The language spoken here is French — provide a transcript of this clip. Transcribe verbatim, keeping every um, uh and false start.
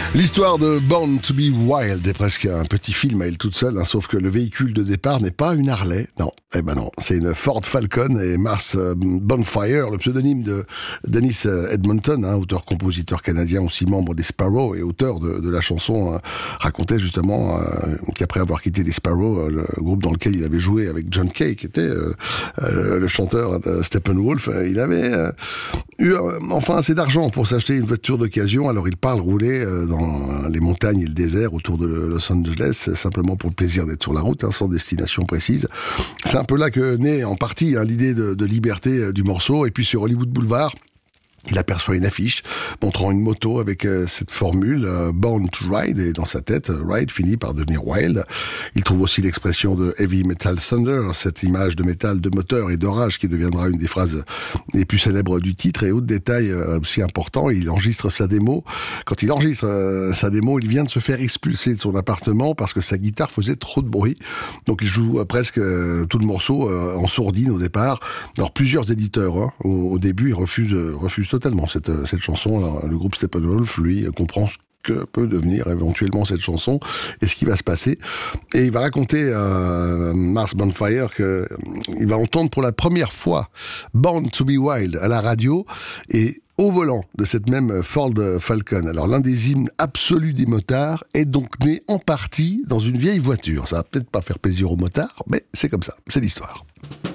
L'histoire de Born to be Wild est presque un petit film à elle toute seule, hein, sauf que le véhicule de départ n'est pas une Harley, non, eh ben non, c'est une Ford Falcon et Mars euh, Bonfire, le pseudonyme de Dennis Edmonton, hein, auteur-compositeur canadien, aussi membre des Sparrows et auteur de, de la chanson, euh, racontait justement euh, qu'après avoir quitté les Sparrows, euh, le groupe dans lequel il avait joué avec John Kay, qui était euh, euh, le chanteur de Steppenwolf, euh, il avait euh, eu euh, enfin assez d'argent pour s'acheter une voiture d'occasion, alors il part rouler euh, dans les montagnes et le désert autour de Los Angeles, simplement pour le plaisir d'être sur la route, hein, sans destination précise. C'est un peu là que naît en partie hein, l'idée de, de liberté du morceau. Et puis sur Hollywood Boulevard, il aperçoit une affiche montrant une moto avec euh, cette formule euh, Born to Ride, et dans sa tête, euh, Ride finit par devenir Wild. Il trouve aussi l'expression de Heavy Metal Thunder, cette image de métal, de moteur et d'orage qui deviendra une des phrases les plus célèbres du titre. Et autre détail euh, aussi important, il enregistre sa démo. Quand il enregistre euh, sa démo, il vient de se faire expulser de son appartement parce que sa guitare faisait trop de bruit. Donc il joue euh, presque euh, tout le morceau euh, en sourdine au départ. Alors plusieurs éditeurs, hein, au, au début, ils refusent, euh, refusent totalement cette, cette chanson. Alors, le groupe Steppenwolf, lui, comprend ce que peut devenir éventuellement cette chanson et ce qui va se passer. Et il va raconter à Mars Bonfire qu'il va entendre pour la première fois Born to be Wild à la radio et au volant de cette même Ford Falcon. Alors l'un des hymnes absolus des motards est donc né en partie dans une vieille voiture. Ça va peut-être pas faire plaisir aux motards, mais c'est comme ça, c'est l'histoire.